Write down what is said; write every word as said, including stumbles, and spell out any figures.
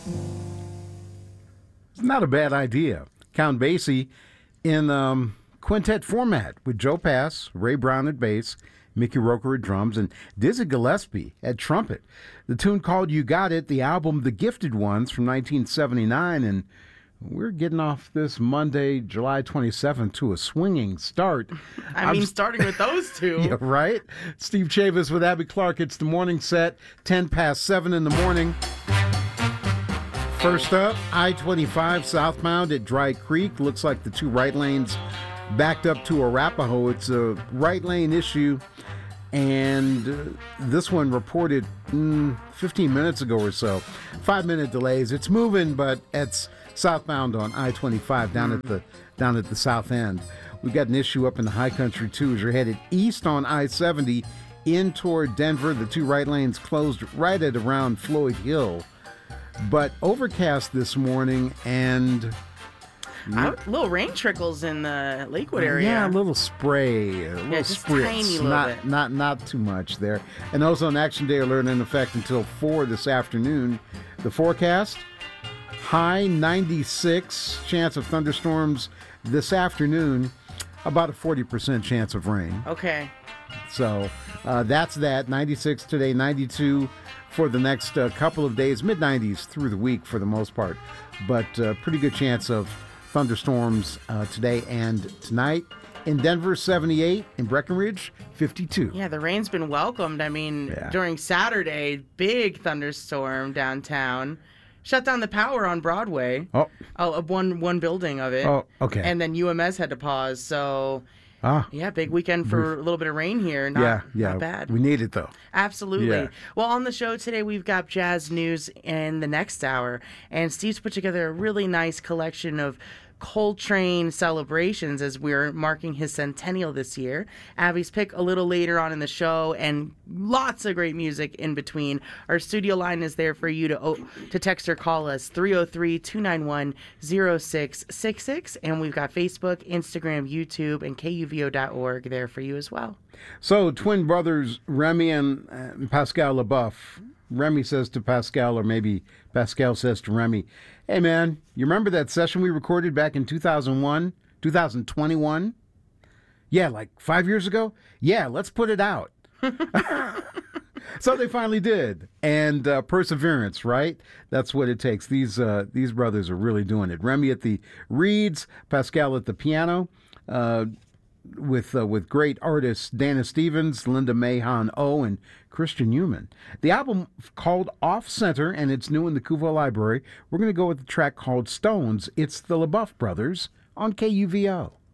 It's not a bad idea. Count Basie in um, quintet format with Joe Pass, Ray Brown at bass, Mickey Roker at drums, and Dizzy Gillespie at trumpet. The tune called You Got It, the album The Gifted Ones from nineteen seventy-nine, and we're getting off this Monday, July twenty-seventh, to a swinging start. I mean, I'm, starting with those two. Yeah, right? Steve Chavis with Abby Clark. It's the morning set, ten past seven in the morning. First up, I twenty-five southbound at Dry Creek. Looks like the two right lanes backed up to Arapahoe. It's a right lane issue, and uh, this one reported mm, fifteen minutes ago or so. Five-minute delays. It's moving, but it's southbound on I twenty-five down at the down at the south end. We've got an issue up in the high country, too, as you're headed east on I seventy in toward Denver. The two right lanes closed right at around Floyd Hill. But overcast this morning, and a little rain trickles in the Lakewood area. Yeah, a little spray, a little yeah, just spritz. Tiny little not, bit. not, not too much there. And ozone action day alert in effect until four this afternoon. The forecast: high ninety-six, chance of thunderstorms this afternoon. About a forty percent chance of rain. Okay. So uh, that's that. ninety-six today, ninety-two for the next uh, couple of days, mid nineties through the week for the most part. But uh, pretty good chance of thunderstorms uh, today and tonight. In Denver, seventy-eight. In Breckenridge, fifty-two. Yeah, the rain's been welcomed. I mean, yeah. during Saturday, big thunderstorm downtown. Shut down the power on Broadway. Oh. Oh, one, one building of it. Oh, okay. And then U M S had to pause, so... Ah. Yeah, big weekend for a little bit of rain here. Not, yeah, yeah. not bad. We need it, though. Absolutely. Yeah. Well, on the show today, we've got jazz news in the next hour. And Steve's put together a really nice collection of Coltrane celebrations as we're marking his centennial this year. Abby's pick a little later on in the show, and lots of great music in between. Our studio line is there for you to oh, to text or call us, three oh three, two nine one, oh six six six. And we've got Facebook, Instagram, YouTube, and K U V O dot org there for you as well. So, twin brothers Remy and uh, Pascal LaBeouf. Remy says to Pascal, or maybe Pascal says to Remy, hey, man, you remember that session we recorded back in two thousand one, two thousand twenty-one? Yeah, like five years ago? Yeah, let's put it out. So they finally did. And uh, perseverance, right? That's what it takes. These uh, these brothers are really doing it. Remy at the reeds, Pascal at the piano, uh, with uh, with great artists Dana Stevens, Linda Mahon O, and Christian Newman. The album called Off Center, and it's new in the Cuvo Library. We're going to go with the track called Stones. It's the LaBeouf Brothers on K U V O.